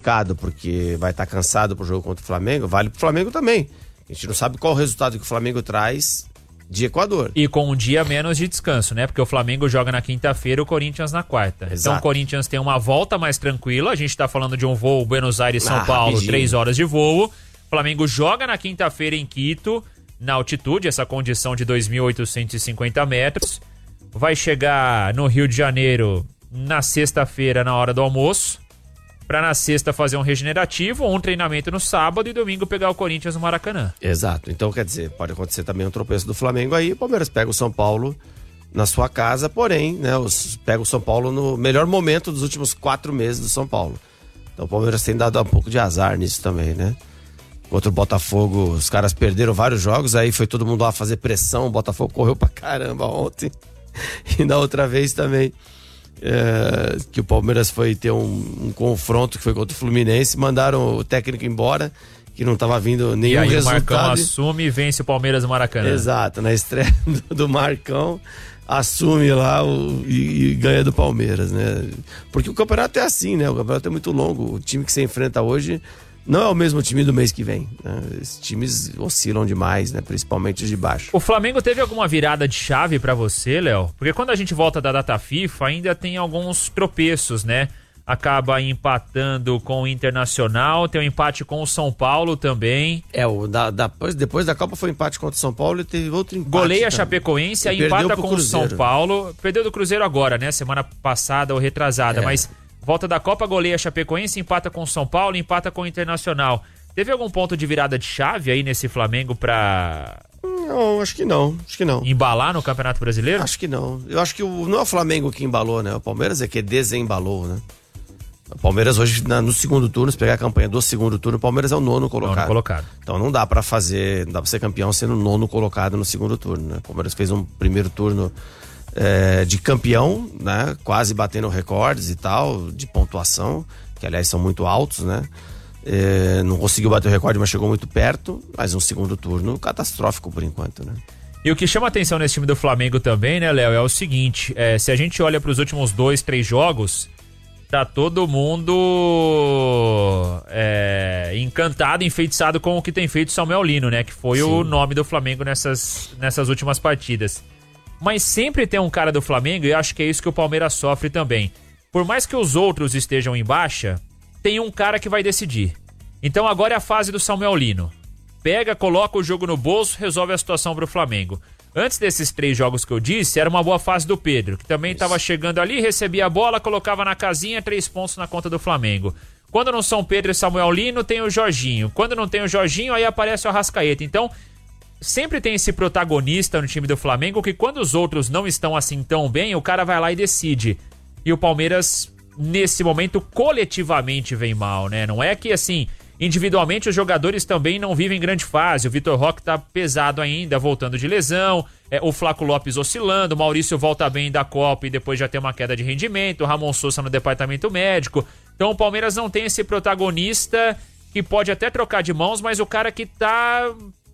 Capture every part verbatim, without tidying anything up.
complicado, porque vai estar cansado pro jogo contra o Flamengo, vale pro Flamengo também. A gente não sabe qual o resultado que o Flamengo traz de Equador. E com um dia menos de descanso, né? Porque o Flamengo joga na quinta-feira e o Corinthians na quarta. Exato. Então o Corinthians tem uma volta mais tranquila. A gente tá falando de um voo Buenos Aires-São ah, Paulo, rapidinho. três horas de voo. O Flamengo joga na quinta-feira em Quito, na altitude, essa condição de dois mil oitocentos e cinquenta metros. Vai chegar no Rio de Janeiro na sexta-feira, na hora do almoço. Pra na sexta fazer um regenerativo, um treinamento no sábado e domingo pegar o Corinthians no Maracanã. Exato. Então, quer dizer, pode acontecer também um tropeço do Flamengo aí. O Palmeiras pega o São Paulo na sua casa, porém, né, os, pega o São Paulo no melhor momento dos últimos quatro meses do São Paulo. Então o Palmeiras tem dado um pouco de azar nisso também, né? Contra o Botafogo, os caras perderam vários jogos, aí foi todo mundo lá fazer pressão, o Botafogo correu pra caramba ontem. E na outra vez também, é, que o Palmeiras foi ter um, um confronto que foi contra o Fluminense, mandaram o técnico embora, que não estava vindo nenhum e aí resultado. O Marcão assume e vence o Palmeiras no Maracanã. Exato, na estreia do, do Marcão, assume lá o, e, e ganha do Palmeiras, né? Porque o campeonato é assim, né? O campeonato é muito longo. O time que você enfrenta hoje não é o mesmo time do mês que vem, né? Esses times oscilam demais, né? Principalmente os de baixo. O Flamengo teve alguma virada de chave pra você, Léo? Porque quando a gente volta da data FIFA, ainda tem alguns tropeços, né? Acaba empatando com o Internacional, tem um empate com o São Paulo também. É, o da, da, depois da Copa foi empate contra o São Paulo e teve outro empate. Goleia a também. Chapecoense, aí E empata perdeu pro com o São Cruzeiro. Paulo. Perdeu do Cruzeiro agora, né? Semana passada ou retrasada, É. mas volta da Copa, goleia a Chapecoense, empata com o São Paulo, empata com o Internacional. Teve algum ponto de virada de chave aí nesse Flamengo pra Não, acho que não, acho que não. embalar no Campeonato Brasileiro? Acho que não. Eu acho que o, não é o Flamengo que embalou, né? O Palmeiras é que desembalou, né? O Palmeiras hoje, na- no segundo turno, se pegar a campanha do segundo turno, o Palmeiras é o nono colocado. Nono colocado. Então não dá pra fazer, não dá pra ser campeão sendo nono colocado no segundo turno, né? O Palmeiras fez um primeiro turno é, de campeão, né? Quase batendo recordes e tal, de pontuação, que aliás são muito altos, né? É, não conseguiu bater o recorde, mas chegou muito perto. Mas um segundo turno catastrófico por enquanto, né? E o que chama atenção nesse time do Flamengo também, né, Léo, é o seguinte, é, se a gente olha pros últimos dois, três jogos, tá todo mundo é, encantado, enfeitiçado com o que tem feito Samuel Lino, né? Que foi Sim. o nome do Flamengo nessas, nessas últimas partidas. Mas sempre tem um cara do Flamengo, e eu acho que é isso que o Palmeiras sofre também. Por mais que os outros estejam em baixa, tem um cara que vai decidir. Então agora é a fase do Samuel Lino. Pega, coloca o jogo no bolso, resolve a situação pro Flamengo. Antes desses três jogos que eu disse, era uma boa fase do Pedro, que também estava chegando ali, recebia a bola, colocava na casinha, três pontos na conta do Flamengo. Quando não são Pedro e Samuel Lino, tem o Jorginho. Quando não tem o Jorginho, aí aparece o Arrascaeta. Então, sempre tem esse protagonista no time do Flamengo, que quando os outros não estão assim tão bem, o cara vai lá e decide. E o Palmeiras, nesse momento, coletivamente vem mal, né? Não é que, assim, individualmente os jogadores também não vivem grande fase. O Vitor Roque tá pesado ainda, voltando de lesão. É, o Flaco Lopes oscilando. O Maurício volta bem da Copa e depois já tem uma queda de rendimento. O Ramon Sousa no departamento médico. Então o Palmeiras não tem esse protagonista que pode até trocar de mãos, mas o cara que tá...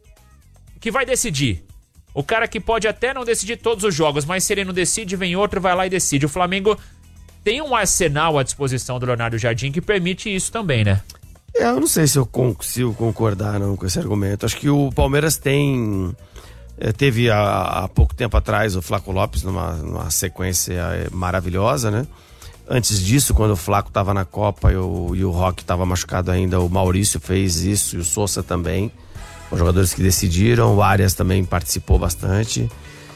que vai decidir. O cara que pode até não decidir todos os jogos, mas se ele não decide, vem outro, vai lá e decide. O Flamengo tem um arsenal à disposição do Leonardo Jardim que permite isso também, né? É, eu não sei se eu consigo concordar não com esse argumento. Acho que o Palmeiras tem... é, teve há, há pouco tempo atrás o Flaco Lopes numa, numa sequência é, maravilhosa, né? Antes disso, quando o Flaco estava na Copa e o, e o Roque estava machucado ainda, o Maurício fez isso e o Sousa também. Os jogadores que decidiram, o Arias também participou bastante.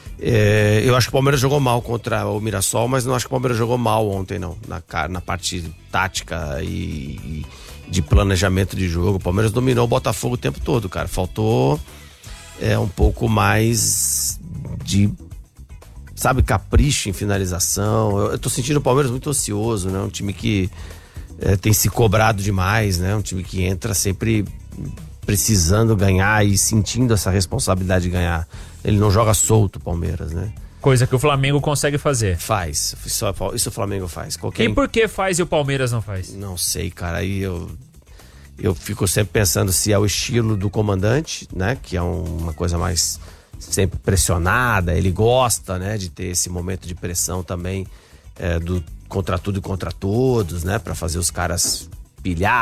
É, eu acho que o Palmeiras jogou mal contra o Mirassol, mas não acho que o Palmeiras jogou mal ontem, não. Na, na parte tática e... e de planejamento de jogo. O Palmeiras dominou o Botafogo o tempo todo, cara. Faltou é, um pouco mais de, sabe, capricho em finalização. Eu, eu tô sentindo o Palmeiras muito ocioso, né? Um time que é, tem se cobrado demais, né? Um time que entra sempre precisando ganhar e sentindo essa responsabilidade de ganhar. Ele não joga solto, o Palmeiras, né? Coisa que o Flamengo consegue fazer. Faz, isso, isso o Flamengo faz. Qualquer... E por que faz e o Palmeiras não faz? Não sei, cara, aí eu, eu fico sempre pensando se é o estilo do comandante, né, que é um, uma coisa mais sempre pressionada, ele gosta, né, de ter esse momento de pressão também, é, do contra tudo e contra todos, né, pra fazer os caras pilhar